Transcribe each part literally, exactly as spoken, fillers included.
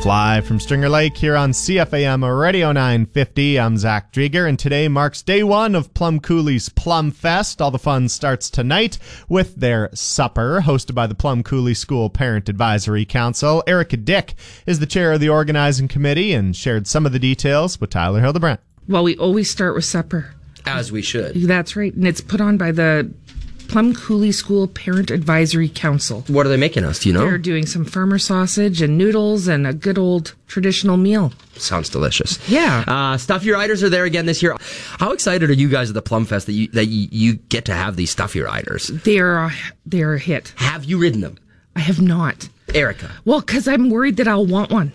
Live from Stringer Lake here on C F A M Radio nine fifty. I'm Zach Drieger, and today marks day one of Plum Coulee's Plum Fest. All the fun starts tonight with their supper, hosted by the Plum Coulee School Parent Advisory Council. Erica Dick is the chair of the organizing committee and shared some of the details with Tyler Hildebrandt. Well, we always start with supper. As we should. That's right, and it's put on by the Plum Coulee School Parent Advisory Council. What are they making us, do you know? They're doing some farmer sausage and noodles and a good old traditional meal. Sounds delicious. Yeah. Uh, Stuff Your Iders are there again this year. How excited are you guys at the Plum Fest that you that you, you get to have these Stuff Your Iders? They're a, they're a hit. Have you ridden them? I have not. Erica? Well, because I'm worried that I'll want one.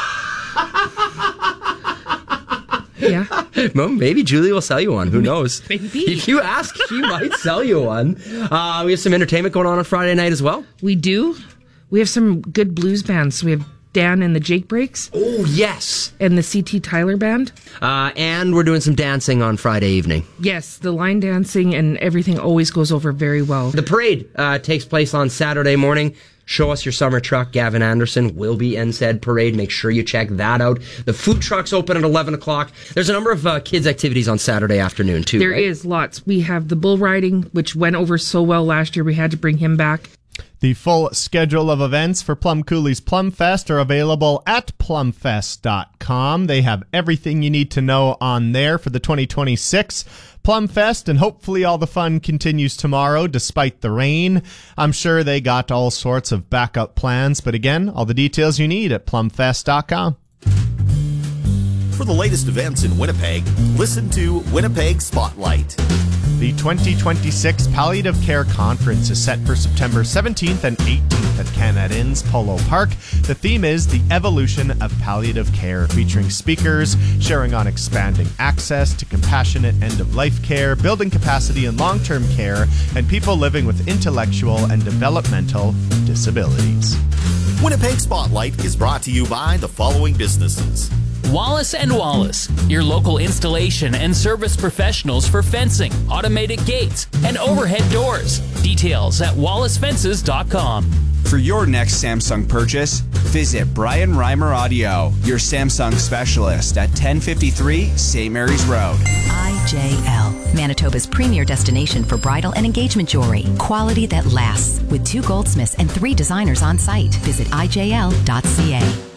Yeah. Well, maybe Julie will sell you one. Who knows? Maybe. If you ask, she might sell you one. Uh, we have some entertainment going on on Friday night as well. We do. We have some good blues bands. We have Dan and the Jake Breaks. Oh, yes. And the C T Tyler Band. Uh, and we're doing some dancing on Friday evening. Yes, the line dancing and everything always goes over very well. The parade uh, takes place on Saturday morning. Show Us Your Summer Truck. Gavin Anderson will be in said parade. Make sure you check that out. The food truck's open at eleven o'clock. There's a number of uh, kids' activities on Saturday afternoon, too. There right? is lots. We have the bull riding, which went over so well last year. We had to bring him back. The full schedule of events for Plum Coulee's Plum Fest are available at plum fest dot com. They have everything you need to know on there for the twenty twenty-six Plum Fest, and hopefully all the fun continues tomorrow despite the rain. I'm sure they got all sorts of backup plans, but again, all the details you need at plum fest dot com. For the latest events in Winnipeg, listen to Winnipeg Spotlight. The twenty twenty-six Palliative Care Conference is set for September seventeenth and eighteenth at Canada Inn's Polo Park. The theme is The Evolution of Palliative Care, featuring speakers sharing on expanding access to compassionate end-of-life care, building capacity in long-term care, and people living with intellectual and developmental disabilities. Winnipeg Spotlight is brought to you by the following businesses. Wallace and Wallace, your local installation and service professionals for fencing, automated gates, and overhead doors. Details at wallace fences dot com. For your next Samsung purchase, visit Brian Reimer Audio, your Samsung specialist at ten fifty-three Saint Mary's Road. I J L, Manitoba's premier destination for bridal and engagement jewelry. Quality that lasts, with two goldsmiths and three designers on site. Visit I J L dot C A.